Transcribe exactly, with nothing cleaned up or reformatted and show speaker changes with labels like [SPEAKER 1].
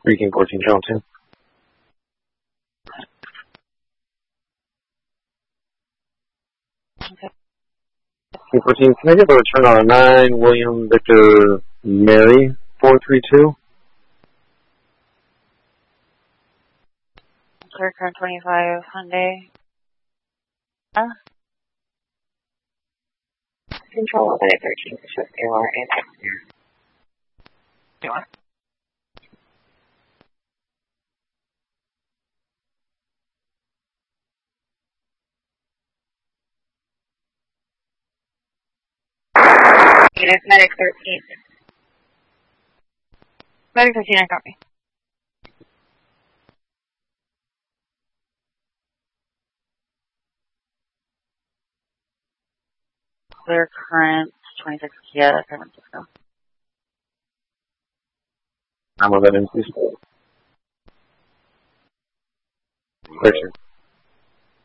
[SPEAKER 1] Recon fourteen, channel two. Recon fourteen, can I get a return on a nine, William Victor Mary, four three two?
[SPEAKER 2] Clear current twenty-five, Hyundai. Huh?
[SPEAKER 3] Control eleven thirteen, Swift Air and Exeter.
[SPEAKER 2] Do you want?
[SPEAKER 3] Unit Medic thirteen.
[SPEAKER 2] Medic thirteen, I copy. Clear current twenty-six Kia, San Francisco.
[SPEAKER 1] I'm on that in, please. Clear, sir.